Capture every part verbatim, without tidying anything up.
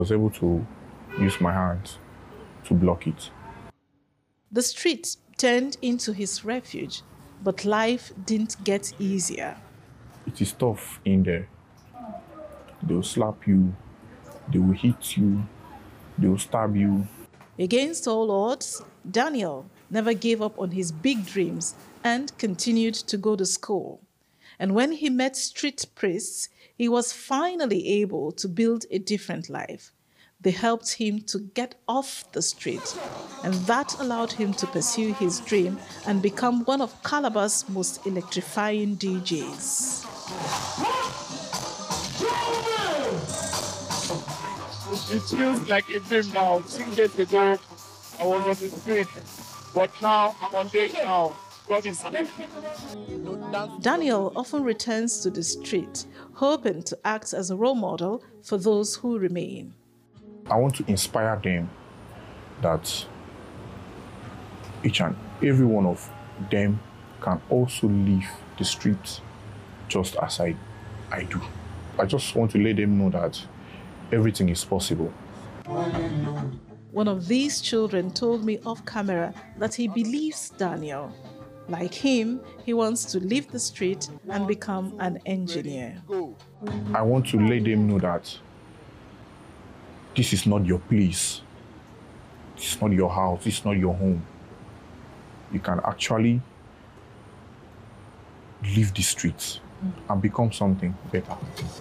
was able to use my hands to block it. The street turned into his refuge, but life didn't get easier. It is tough in there. They will slap you, they will hit you, they will stab you. Against all odds, Daniel never gave up on his big dreams and continued to go to school. And when he met street priests, he was finally able to build a different life. They helped him to get off the street, and that allowed him to pursue his dream and become one of Calabar's most electrifying D Js. It feels like a dream now. Six days ago, I was on the street, but now I'm on stage now. God is Daniel often returns to the street, hoping to act as a role model for those who remain. I want to inspire them that each and every one of them can also leave the street just as I, I do. I just want to let them know that everything is possible. One of these children told me off camera that he believes Daniel. Like him, he wants to leave the street and become an engineer. I want to let them know that this is not your place. This is not your house. This is not your home. You can actually leave the streets and become something better.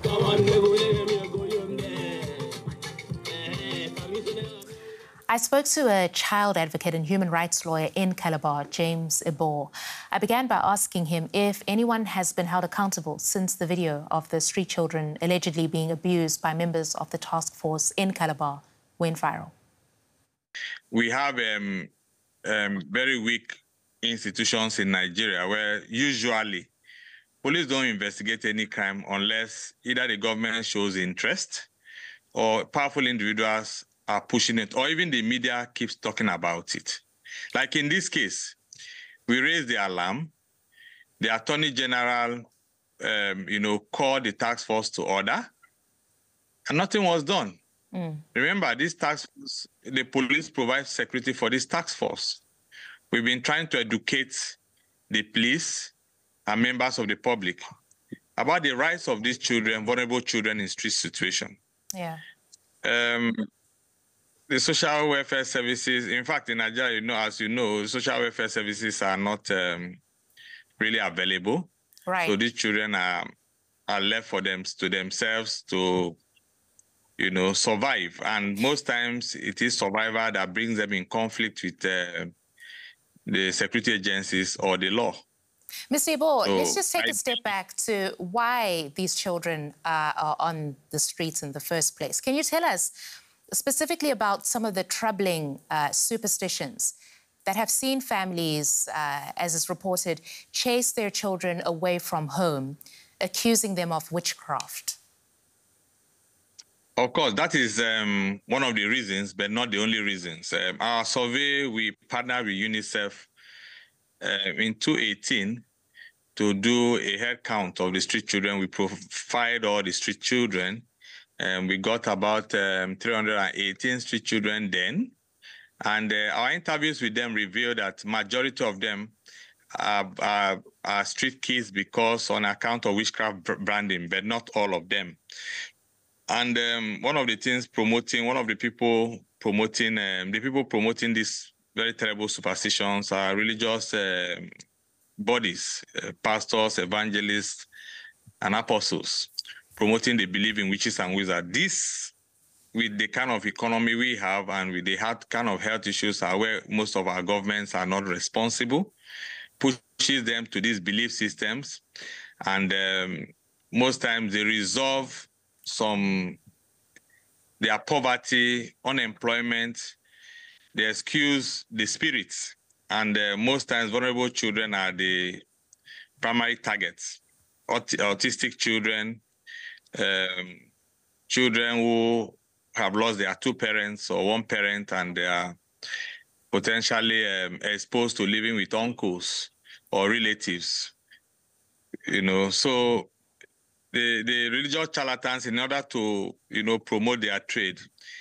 I spoke to a child advocate and human rights lawyer in Calabar, James Ebor. I began by asking him if anyone has been held accountable since the video of the street children allegedly being abused by members of the task force in Calabar went viral. We have um, um, very weak institutions in Nigeria where usually police don't investigate any crime unless either the government shows interest or powerful individuals are pushing it, or even the media keeps talking about it. Like in this case, we raised the alarm. The Attorney General, um, you know, called the task force to order, and nothing was done. Mm. Remember, this task force, the police provide security for this task force. We've been trying to educate the police and members of the public about the rights of these children, vulnerable children in street situation. Yeah. Um, The social welfare services, in fact, in Nigeria, you know, as you know, social welfare services are not um, really available. Right. So these children are are left for them to themselves to, you know, survive. And most times it is survival that brings them in conflict with uh, the security agencies or the law. Mister Ebor, so let's just take I, a step back to why these children uh, are on the streets in the first place. Can you tell us specifically about some of the troubling uh, superstitions that have seen families, uh, as is reported, chase their children away from home, accusing them of witchcraft? Of course, that is um, one of the reasons, but not the only reasons. Um, our survey, we partnered with UNICEF uh, in twenty eighteen to do a head count of the street children. We profiled all the street children. And we got about um, three hundred eighteen street children then. And uh, our interviews with them revealed that majority of them are, are, are street kids because on account of witchcraft branding, but not all of them. And um, one of the things promoting, one of the people promoting, um, the people promoting these very terrible superstitions are religious uh, bodies, uh, pastors, evangelists, and apostles, promoting the belief in witches and wizards. This, with the kind of economy we have and with the hard kind of health issues are where most of our governments are not responsible, pushes them to these belief systems. And um, most times they resolve some, their poverty, unemployment, they excuse the spirits. And uh, most times vulnerable children are the primary targets. Aut- autistic children, Um, children who have lost their two parents or one parent and they are potentially um, exposed to living with uncles or relatives, you know. So the, the religious charlatans in order to, you know, promote their trade.